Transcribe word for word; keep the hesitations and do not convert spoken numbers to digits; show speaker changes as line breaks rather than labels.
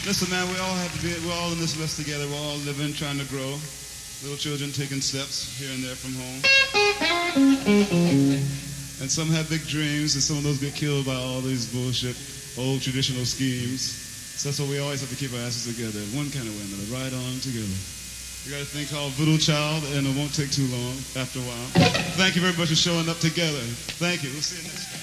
Listen, man, we all have to be, we're all in this mess together. We're all living, trying to grow. Little children taking steps here and there from home. And some have big dreams, and some of those get killed by all these bullshit, old traditional schemes. So that's why we always have to keep our asses together. One kind of way, another, right on together. We got a thing called Voodoo Child, and it won't take too long after a while. Thank you very much for showing up together. Thank you. We'll see you next time.